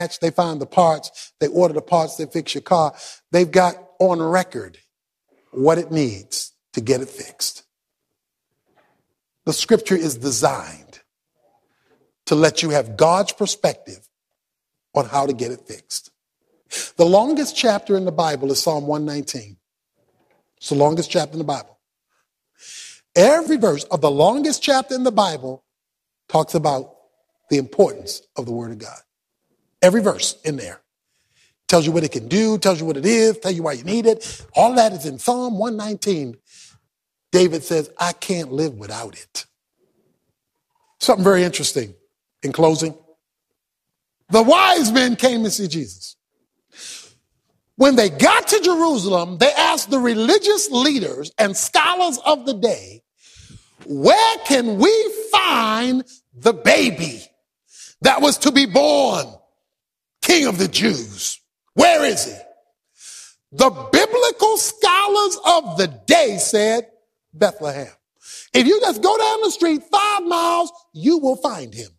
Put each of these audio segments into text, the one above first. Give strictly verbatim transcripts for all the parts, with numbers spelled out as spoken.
they find the parts, they order the parts, they fix your car. They've got on record what it needs to get it fixed. The scripture is designed to let you have God's perspective on how to get it fixed. The longest chapter in the Bible is Psalm one nineteen. It's the longest chapter in the Bible. Every verse of the longest chapter in the Bible talks about the importance of the Word of God. Every verse in there tells you what it can do, tells you what it is, tells you why you need it. All that is in Psalm one nineteen. David says, I can't live without it. Something very interesting in closing. The wise men came to see Jesus. When they got to Jerusalem, they asked the religious leaders and scholars of the day, where can we find the baby that was to be born King of the Jews? Where is he? The biblical scholars of the day said, Bethlehem. If you just go down the street five miles, you will find him.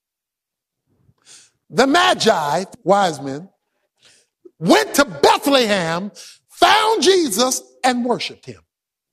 The Magi, wise men, went to Bethlehem, found Jesus, and worshiped him.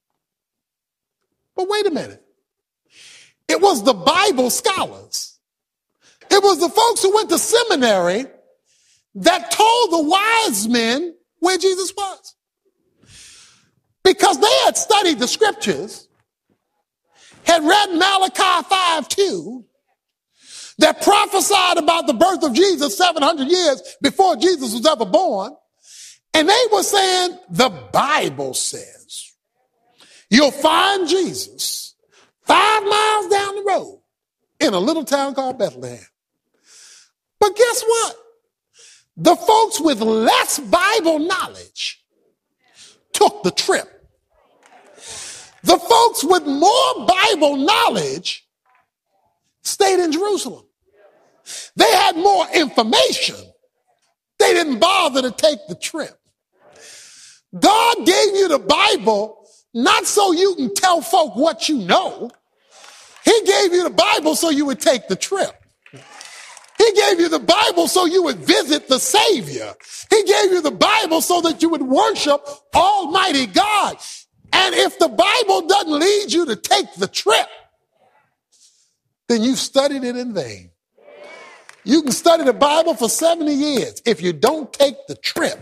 But wait a minute. It was the Bible scholars. It was the folks who went to seminary that told the wise men where Jesus was. Because they had studied the scriptures, had read Malachi five two, that prophesied about the birth of Jesus seven hundred years before Jesus was ever born. And they were saying, the Bible says, you'll find Jesus five miles down the road in a little town called Bethlehem. But guess what? The folks with less Bible knowledge took the trip. The folks with more Bible knowledge stayed in Jerusalem. They had more information. They didn't bother to take the trip. God gave you the Bible not so you can tell folk what you know. He gave you the Bible so you would take the trip. He gave you the Bible so you would visit the Savior. He gave you the Bible so that you would worship Almighty God. And if the Bible doesn't lead you to take the trip, then you've studied it in vain. You can study the Bible for seventy years. If you don't take the trip,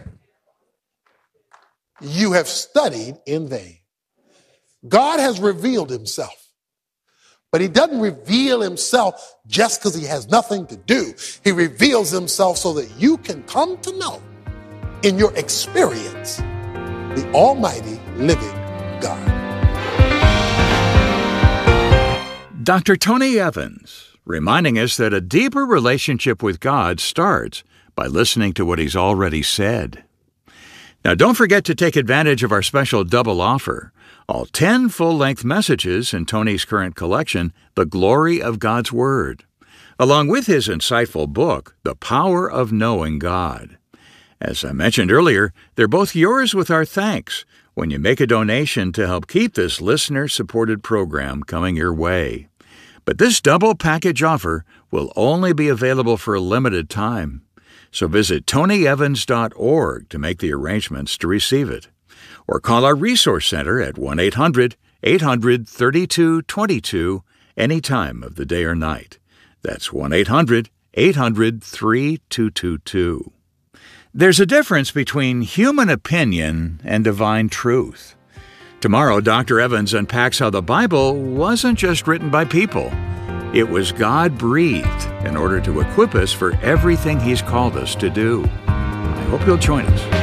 you have studied in vain. God has revealed himself, but he doesn't reveal himself just because he has nothing to do. He reveals himself so that you can come to know in your experience the almighty living God. Doctor Tony Evans, reminding us that a deeper relationship with God starts by listening to what he's already said. Now, don't forget to take advantage of our special double offer. All ten full-length messages in Tony's current collection, The Glory of God's Word, along with his insightful book, The Power of Knowing God. As I mentioned earlier, they're both yours with our thanks when you make a donation to help keep this listener-supported program coming your way. But this double package offer will only be available for a limited time. So visit tony evans dot org to make the arrangements to receive it. Or call our Resource Center at one eight hundred eight hundred thirty-two twenty-two any time of the day or night. That's one eight hundred eight hundred thirty-two twenty-two. There's a difference between human opinion and divine truth. Tomorrow, Doctor Evans unpacks how the Bible wasn't just written by people. It was God-breathed in order to equip us for everything he's called us to do. I hope you'll join us.